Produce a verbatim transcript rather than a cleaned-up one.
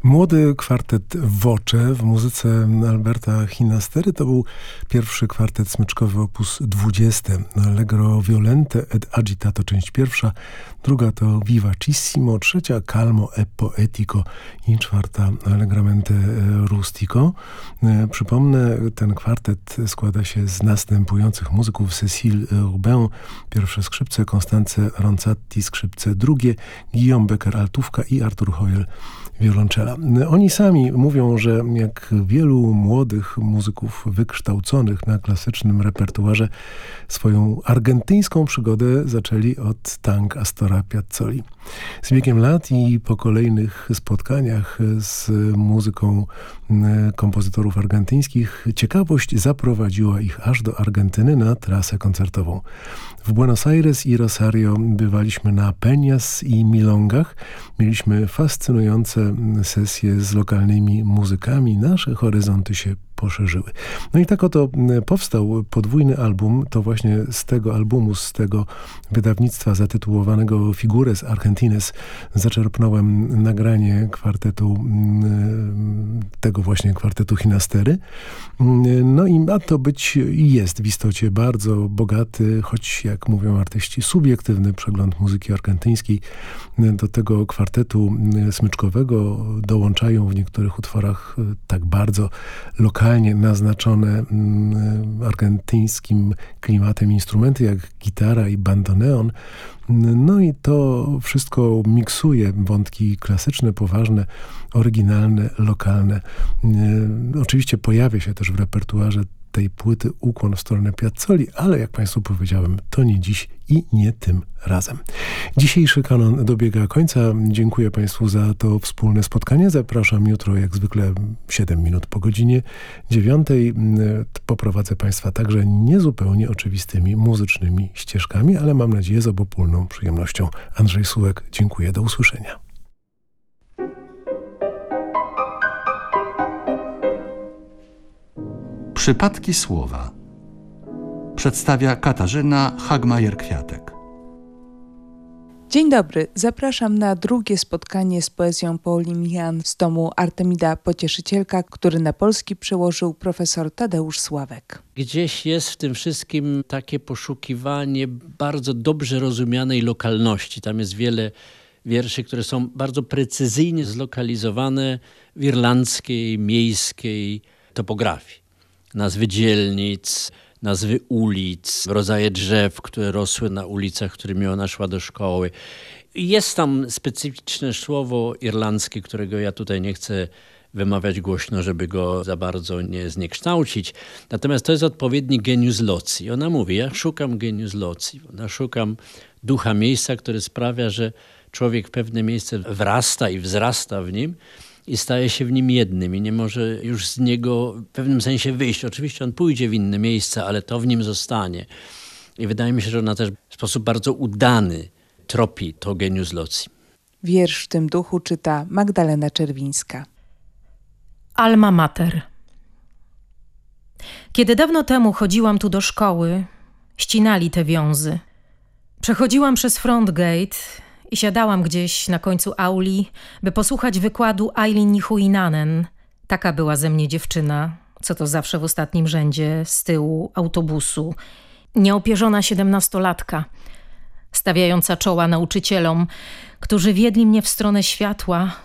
Młody kwartet Voce w muzyce Alberta Chinastery to był pierwszy kwartet smyczkowy opus dwadzieścia. Allegro violente ed agitato, część pierwsza, druga to Vivacissimo, trzecia Calmo e poetico i czwarta Allegramente rustico. Przypomnę, ten kwartet składa się z następujących muzyków: Cécile Urbain, pierwsze skrzypce, Constanze Ronzatti, skrzypce drugie, Guillaume Becker, altówka i Artur Hoyle, wiolonczela. Oni sami mówią, że jak wielu młodych muzyków wykształconych na klasycznym repertuarze, swoją argentyńską przygodę zaczęli od tang Astora Piazzoli. Z biegiem lat i po kolejnych spotkaniach z muzyką kompozytorów argentyńskich ciekawość zaprowadziła ich aż do Argentyny na trasę koncertową. W Buenos Aires i Rosario bywaliśmy na Peñas i Milongach. Mieliśmy fascynujące sesje z lokalnymi muzykami. Nasze horyzonty się poszerzyły. No i tak oto powstał podwójny album. To właśnie z tego albumu, z tego wydawnictwa zatytułowanego Figures Argentines zaczerpnąłem nagranie kwartetu, tego właśnie kwartetu Chinastery. No i ma to być i jest w istocie bardzo bogaty, choć jak mówią artyści, subiektywny przegląd muzyki argentyńskiej. Do tego kwartetu smyczkowego dołączają w niektórych utworach tak bardzo lokalnie naznaczone argentyńskim klimatem instrumenty jak gitara i bandoneon. No i to wszystko miksuje wątki klasyczne, poważne, oryginalne, lokalne. Oczywiście pojawia się też w repertuarze tej płyty ukłon w stronę Piazzoli, ale jak Państwu powiedziałem, to nie dziś i nie tym razem. Dzisiejszy kanon dobiega końca. Dziękuję Państwu za to wspólne spotkanie. Zapraszam jutro, jak zwykle, siedem minut po godzinie dziewiątej. Poprowadzę Państwa także niezupełnie oczywistymi muzycznymi ścieżkami, ale mam nadzieję z obopólną przyjemnością. Andrzej Sułek, dziękuję. Do usłyszenia. Przypadki słowa przedstawia Katarzyna Hagmajer-Kwiatek. Dzień dobry, zapraszam na drugie spotkanie z poezją Pauli Mijan z tomu Artemida Pocieszycielka, który na polski przełożył profesor Tadeusz Sławek. Gdzieś jest w tym wszystkim takie poszukiwanie bardzo dobrze rozumianej lokalności. Tam jest wiele wierszy, które są bardzo precyzyjnie zlokalizowane w irlandzkiej, miejskiej topografii. Nazwy dzielnic, nazwy ulic, rodzaje drzew, które rosły na ulicach, którymi ona szła do szkoły. Jest tam specyficzne słowo irlandzkie, którego ja tutaj nie chcę wymawiać głośno, żeby go za bardzo nie zniekształcić. Natomiast to jest odpowiedni genius loci. Ona mówi, ja szukam genius loci. Ona szukam ducha miejsca, który sprawia, że człowiek w pewne miejsce wrasta i wzrasta w nim i staje się w nim jednym i nie może już z niego w pewnym sensie wyjść. Oczywiście on pójdzie w inne miejsce, ale to w nim zostanie. I wydaje mi się, że ona też w sposób bardzo udany tropi to genius loci. Wiersz w tym duchu czyta Magdalena Czerwińska. Alma Mater. Kiedy dawno temu chodziłam tu do szkoły, ścinali te wiązy. Przechodziłam przez front gate i siadałam gdzieś na końcu auli, by posłuchać wykładu Ailin Nichuinanen. Taka była ze mnie dziewczyna, co to zawsze w ostatnim rzędzie, z tyłu autobusu. Nieopierzona siedemnastolatka, stawiająca czoła nauczycielom, którzy wiedli mnie w stronę światła,